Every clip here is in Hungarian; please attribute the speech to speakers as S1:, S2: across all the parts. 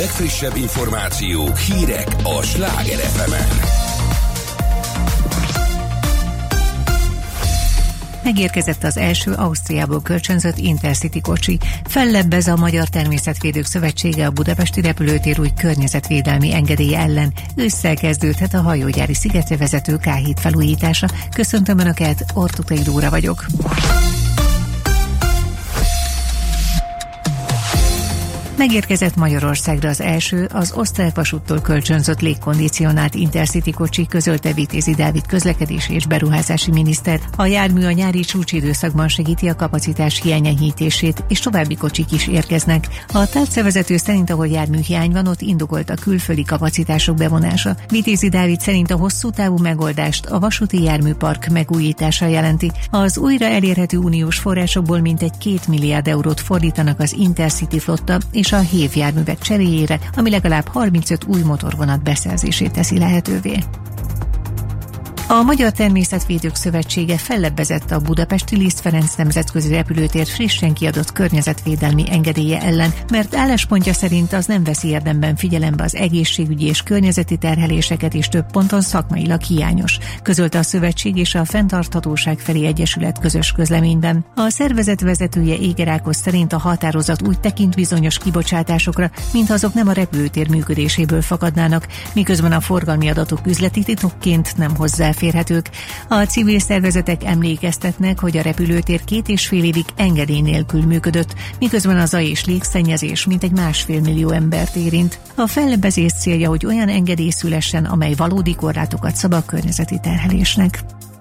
S1: legfrissebb információk, hírek a Sláger FM-en.
S2: Megérkezett az első Ausztriából kölcsönzött Intercity kocsi. Fellebbez a Magyar Természetvédők Szövetsége a budapesti repülőtér új környezetvédelmi engedélye ellen. Ősszel kezdődhet a hajógyári szigetre vezető K7 felújítása. Köszöntöm Önöket, Ortutai Dóra vagyok. Megérkezett Magyarországra az első, az osztrák vasúttól kölcsönzött légkondicionált Intercity kocsi, közölte Vitézi Dávid közlekedési és beruházási miniszter. A jármű a nyári csúcsidőszakban segíti a kapacitás hiányenyhítését, és további kocsik is érkeznek. A tárcavezető szerint, ahol járműhiány van, ott indokolt a külföldi kapacitások bevonása. Vitézi Dávid szerint a hosszú távú megoldást a vasúti járműpark megújítása jelenti. Az újra elérhető uniós forrásokból mintegy 2 milliárd eurót fordítanak az Intercity flotta és a HÉV járművek cseréjére, ami legalább 35 új motorvonat beszerzését teszi lehetővé. A Magyar Természetvédők Szövetsége fellebbezett a budapesti Liszt Ferenc nemzetközi repülőtér frissen kiadott környezetvédelmi engedélye ellen, mert álláspontja szerint az nem veszi érdemben figyelembe az egészségügyi és környezeti terheléseket, és több ponton szakmailag hiányos, közölte a szövetség és a Fenntarthatóság felé Egyesület közös közleményben. A szervezet vezetője Éger Ákos szerint a határozat úgy tekint bizonyos kibocsátásokra, mintha azok nem a repülőtér működéséből fakadnának, miközben a forgalmi adatok üzleti titokként nem hozzáférhetők. A civil szervezetek emlékeztetnek, hogy a repülőtér 2,5 évig engedély nélkül működött, miközben a zaj és légszennyezés mintegy 1,5 millió embert érint. A fellebbezés célja, hogy olyan engedély szülessen, amely valódi korlátokat szab a környezeti terhelésnek.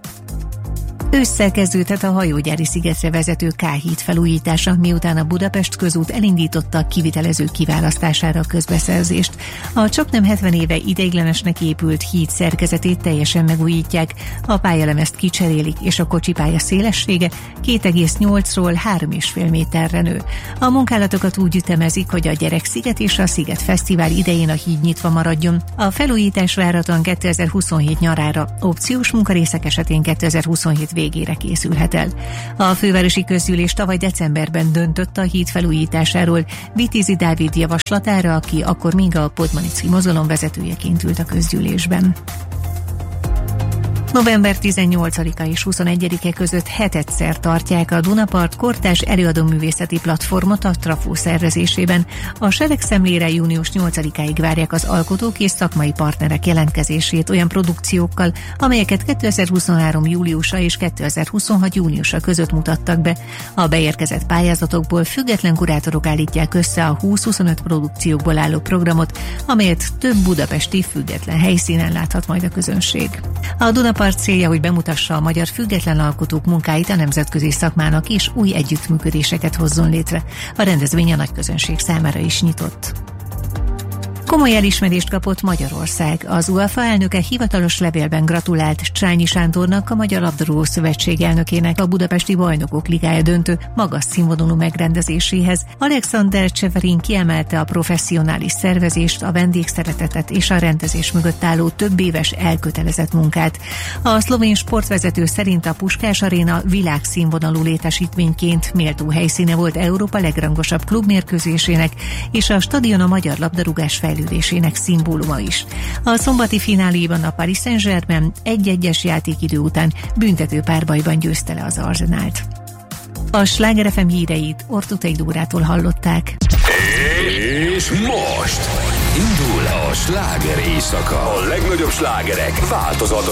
S2: Ősszel kezdődhet a hajógyári szigetre vezető K7 felújítása, miután a Budapest közút elindította a kivitelező kiválasztására a közbeszerzést. A csaknem 70 éve ideiglenesnek épült híd szerkezetét teljesen megújítják, a pályalemezt kicserélik, és a kocsipálya szélessége 2,8-ról 3,5 méterre nő. A munkálatokat úgy ütemezik, hogy a Gyereksziget és a Sziget Fesztivál idején a híd nyitva maradjon. A felújítás várhatóan 2027 nyarára, opciós munkarészek esetén 2027 végére készülhet el. A fővárosi közgyűlés tavaly decemberben döntött a híd felújításáról Vitézi Dávid javaslatára, aki akkor még a Podmanicki mozgalom vezetőjeként ült a közgyűlésben. November 18-a és 21-e között hetedszer tartják a Dunapart kortárs előadóművészeti platformot a Trafó szervezésében. A seregszemlére június 8-áig várják az alkotók és szakmai partnerek jelentkezését olyan produkciókkal, amelyeket 2023. júliusa és 2026. júniusa között mutattak be. A beérkezett pályázatokból független kurátorok állítják össze a 20-25 produkciókból álló programot, amelyet több budapesti független helyszínen láthat majd a közönség. A Dunapart célja, hogy bemutassa a magyar független alkotók munkáit a nemzetközi szakmának, és új együttműködéseket hozzon létre. A rendezvény a nagy közönség számára is nyitott. Komoly elismerést kapott Magyarország. Az UEFA elnöke hivatalos levélben gratulált Csányi Sándornak, a Magyar Labdarúgó Szövetség elnökének a Budapesti Bajnokok Ligája döntő magas színvonalú megrendezéséhez. Alexander Cseverin kiemelte a professzionális szervezést, a vendégszeretetet és a rendezés mögött álló több éves elkötelezett munkát. A szlovén sportvezető szerint a Puskás Aréna világszínvonalú létesítményként méltó helyszíne volt Európa legrangosabb klubmérkőzésének, és a stadion a magyar labdarúgás fejlődésének szimbóluma is. A szombati fináléban a Paris Saint-Germain 1-1-es játékidő után büntető párbajban győzte le az Arsenált. A Sláger FM híreit Ortutai Dórától hallották.
S1: És most indul a sláger éjszaka. A legnagyobb slágerek változatos